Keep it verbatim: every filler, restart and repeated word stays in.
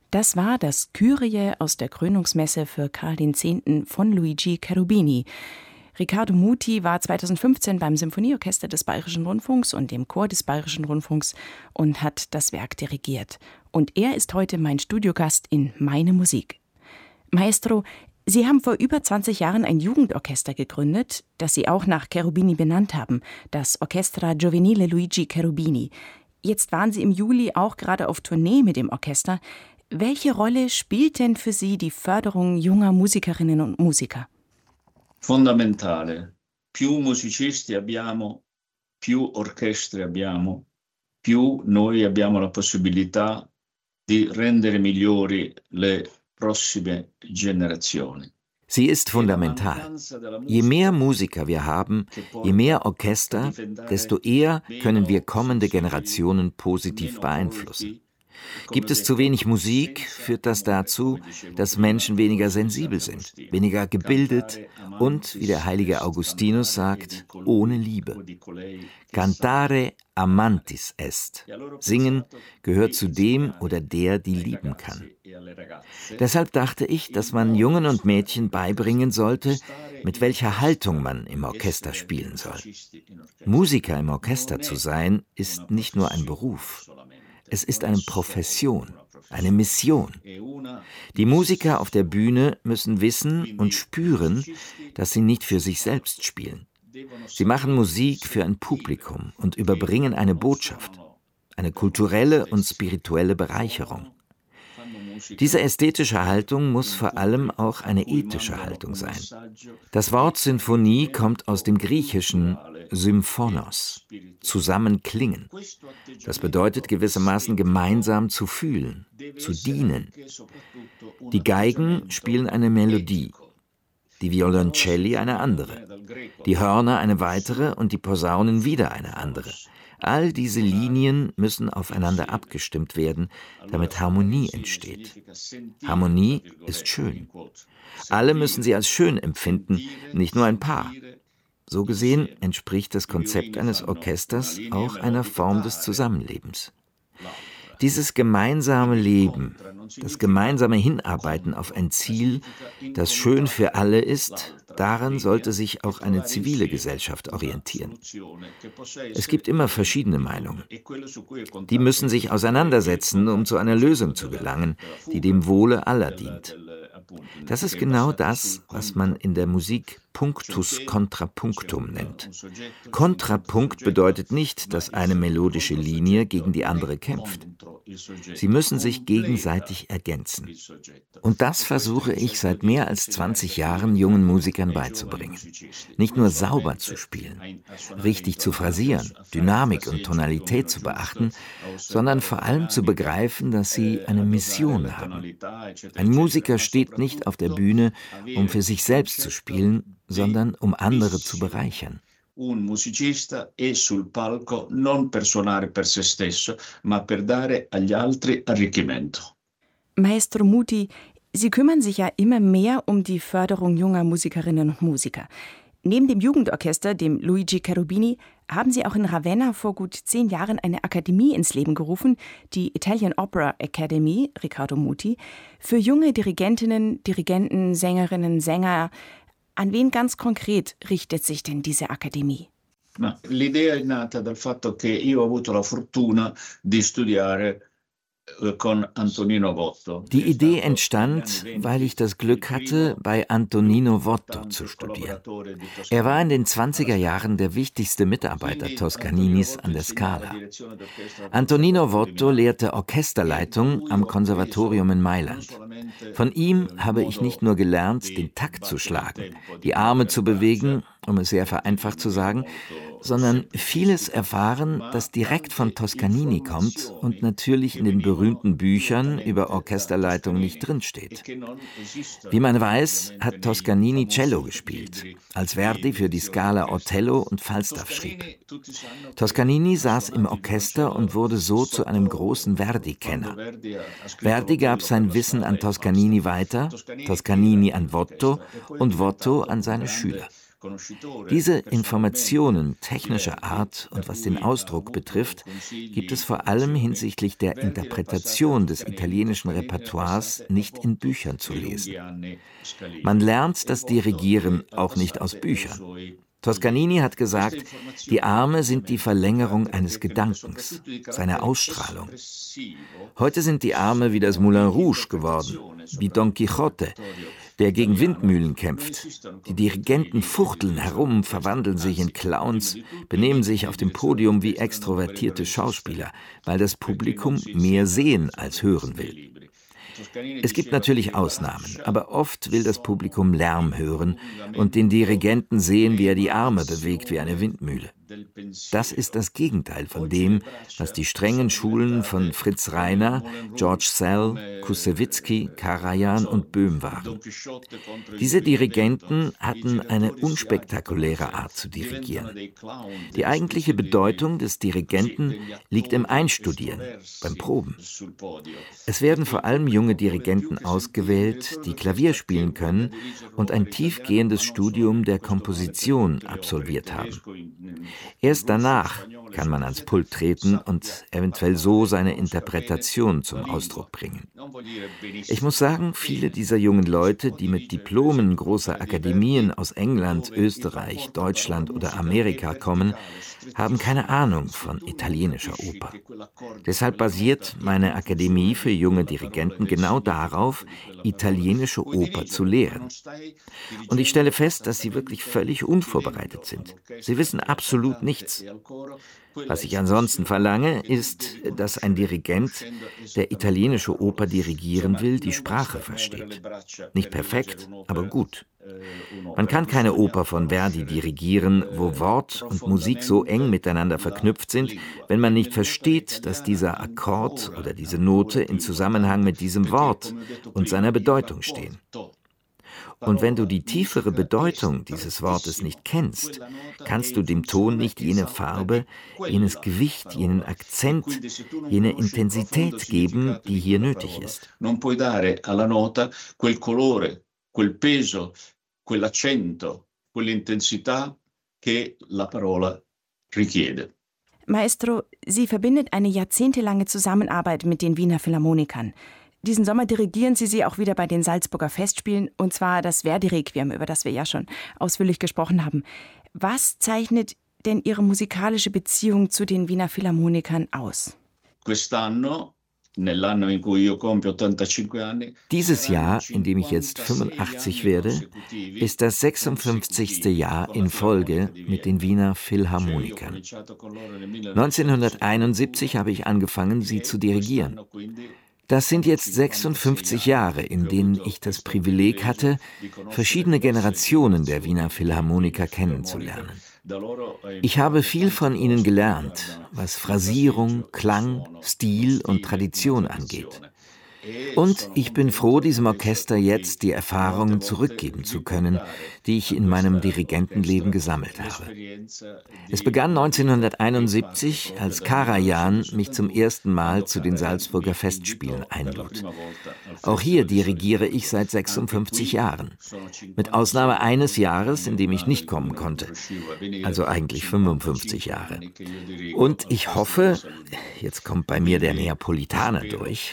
Das war das Kyrie aus der Krönungsmesse für Karl den Zehnten von Luigi Cherubini. Riccardo Muti war zweitausendfünfzehn beim Symphonieorchester des Bayerischen Rundfunks und dem Chor des Bayerischen Rundfunks und hat das Werk dirigiert. Und er ist heute mein Studiogast in Meine Musik. Maestro, Sie haben vor über zwanzig Jahren ein Jugendorchester gegründet, das Sie auch nach Cherubini benannt haben, das Orchestra Giovanile Luigi Cherubini. Jetzt waren Sie im Juli auch gerade auf Tournee mit dem Orchester. Welche Rolle spielt denn für Sie die Förderung junger Musikerinnen und Musiker? Fondamentale. Più musicisti abbiamo, più orchestre abbiamo, più noi abbiamo la possibilità di rendere migliori le prossime generazioni. Sie ist fundamental. Je mehr Musiker wir haben, je mehr Orchester, desto eher können wir kommende Generationen positiv beeinflussen. Gibt es zu wenig Musik, führt das dazu, dass Menschen weniger sensibel sind, weniger gebildet und, wie der heilige Augustinus sagt, ohne Liebe. Cantare amantis est. Singen gehört zu dem oder der, die lieben kann. Deshalb dachte ich, dass man Jungen und Mädchen beibringen sollte, mit welcher Haltung man im Orchester spielen soll. Musiker im Orchester zu sein, ist nicht nur ein Beruf. Es ist eine Profession, eine Mission. Die Musiker auf der Bühne müssen wissen und spüren, dass sie nicht für sich selbst spielen. Sie machen Musik für ein Publikum und überbringen eine Botschaft, eine kulturelle und spirituelle Bereicherung. Diese ästhetische Haltung muss vor allem auch eine ethische Haltung sein. Das Wort Sinfonie kommt aus dem griechischen Symphonos, zusammen klingen. Das bedeutet gewissermaßen gemeinsam zu fühlen, zu dienen. Die Geigen spielen eine Melodie, die Violoncelli eine andere, die Hörner eine weitere und die Posaunen wieder eine andere. All diese Linien müssen aufeinander abgestimmt werden, damit Harmonie entsteht. Harmonie ist schön. Alle müssen sie als schön empfinden, nicht nur ein paar. So gesehen entspricht das Konzept eines Orchesters auch einer Form des Zusammenlebens. Dieses gemeinsame Leben, das gemeinsame Hinarbeiten auf ein Ziel, das schön für alle ist, daran sollte sich auch eine zivile Gesellschaft orientieren. Es gibt immer verschiedene Meinungen. Die müssen sich auseinandersetzen, um zu einer Lösung zu gelangen, die dem Wohle aller dient. Das ist genau das, was man in der Musik Punctus contrapunctum nennt. Kontrapunkt bedeutet nicht, dass eine melodische Linie gegen die andere kämpft. Sie müssen sich gegenseitig ergänzen. Und das versuche ich seit mehr als zwanzig Jahren jungen Musikern beizubringen. Nicht nur sauber zu spielen, richtig zu phrasieren, Dynamik und Tonalität zu beachten, sondern vor allem zu begreifen, dass sie eine Mission haben. Ein Musiker steht nicht auf der Bühne, um für sich selbst zu spielen, sondern um andere zu bereichern. Un musicista è sul palco non per suonare per se stesso, ma per dare agli altri arricchimento. Maestro Muti, Sie kümmern sich ja immer mehr um die Förderung junger Musikerinnen und Musiker. Neben dem Jugendorchester, dem Luigi Cherubini, haben Sie auch in Ravenna vor gut zehn Jahren eine Akademie ins Leben gerufen, die Italian Opera Academy, Riccardo Muti, für junge Dirigentinnen, Dirigenten, Sängerinnen, Sänger. An wen ganz konkret richtet sich denn diese Akademie? Ma l'idea è nata dal fatto che io ho avuto la fortuna di studiare con Antonino Votto. Die Idee entstand, weil ich das Glück hatte, bei Antonino Votto zu studieren. Er war in den zwanziger Jahren der wichtigste Mitarbeiter Toscaninis an der Scala. Antonino Votto lehrte Orchesterleitung am Konservatorium in Mailand. Von ihm habe ich nicht nur gelernt, den Takt zu schlagen, die Arme zu bewegen, um es sehr vereinfacht zu sagen, sondern vieles erfahren, das direkt von Toscanini kommt und natürlich in den berühmten Büchern über Orchesterleitung nicht drinsteht. Wie man weiß, hat Toscanini Cello gespielt, als Verdi für die Scala Otello und Falstaff schrieb. Toscanini saß im Orchester und wurde so zu einem großen Verdi-Kenner. Verdi gab sein Wissen an Toscanini weiter, Toscanini an Votto und Votto an seine Schüler. Diese Informationen technischer Art und was den Ausdruck betrifft, gibt es vor allem hinsichtlich der Interpretation des italienischen Repertoires nicht in Büchern zu lesen. Man lernt das Dirigieren auch nicht aus Büchern. Toscanini hat gesagt, die Arme sind die Verlängerung eines Gedankens, seiner Ausstrahlung. Heute sind die Arme wie das Moulin Rouge geworden, wie Don Quixote, der gegen Windmühlen kämpft. Die Dirigenten fuchteln herum, verwandeln sich in Clowns, benehmen sich auf dem Podium wie extrovertierte Schauspieler, weil das Publikum mehr sehen als hören will. Es gibt natürlich Ausnahmen, aber oft will das Publikum Lärm hören und den Dirigenten sehen, wie er die Arme bewegt wie eine Windmühle. Das ist das Gegenteil von dem, was die strengen Schulen von Fritz Reiner, George Szell, Kusewitzki, Karajan und Böhm waren. Diese Dirigenten hatten eine unspektakuläre Art zu dirigieren. Die eigentliche Bedeutung des Dirigenten liegt im Einstudieren, beim Proben. Es werden vor allem junge Dirigenten ausgewählt, die Klavier spielen können und ein tiefgehendes Studium der Komposition absolviert haben. Erst danach kann man ans Pult treten und eventuell so seine Interpretation zum Ausdruck bringen. Ich muss sagen, viele dieser jungen Leute, die mit Diplomen großer Akademien aus England, Österreich, Deutschland oder Amerika kommen, haben keine Ahnung von italienischer Oper. Deshalb basiert meine Akademie für junge Dirigenten genau darauf, italienische Oper zu lehren. Und ich stelle fest, dass sie wirklich völlig unvorbereitet sind. Sie wissen absolut nichts. Was ich ansonsten verlange, ist, dass ein Dirigent, der italienische Oper dirigieren will, die Sprache versteht. Nicht perfekt, aber gut. Man kann keine Oper von Verdi dirigieren, wo Wort und Musik so eng miteinander verknüpft sind, wenn man nicht versteht, dass dieser Akkord oder diese Note in Zusammenhang mit diesem Wort und seiner Bedeutung stehen. Und wenn du die tiefere Bedeutung dieses Wortes nicht kennst, kannst du dem Ton nicht jene Farbe, jenes Gewicht, jenen Akzent, jene Intensität geben, die hier nötig ist. Non puoi dare alla nota quel colore, quel peso, quell'accento, quell'intensità che la parola richiede. Maestro, Sie verbindet eine jahrzehntelange Zusammenarbeit mit den Wiener Philharmonikern. Diesen Sommer dirigieren Sie sie auch wieder bei den Salzburger Festspielen, und zwar das Verdi-Requiem, über das wir ja schon ausführlich gesprochen haben. Was zeichnet denn Ihre musikalische Beziehung zu den Wiener Philharmonikern aus? Quest'anno, Dieses Jahr, in dem ich jetzt fünfundachtzig werde, ist das sechsundfünfzigste Jahr in Folge mit den Wiener Philharmonikern. neunzehnhunderteinundsiebzig habe ich angefangen, sie zu dirigieren. Das sind jetzt sechsundfünfzig Jahre, in denen ich das Privileg hatte, verschiedene Generationen der Wiener Philharmoniker kennenzulernen. Ich habe viel von ihnen gelernt, was Phrasierung, Klang, Stil und Tradition angeht. Und ich bin froh, diesem Orchester jetzt die Erfahrungen zurückgeben zu können, die ich in meinem Dirigentenleben gesammelt habe. Es begann neunzehnhunderteinundsiebzig, als Karajan mich zum ersten Mal zu den Salzburger Festspielen einlud. Auch hier dirigiere ich seit sechsundfünfzig Jahren, mit Ausnahme eines Jahres, in dem ich nicht kommen konnte, also eigentlich fünfundfünfzig Jahre. Und ich hoffe, jetzt kommt bei mir der Neapolitaner durch,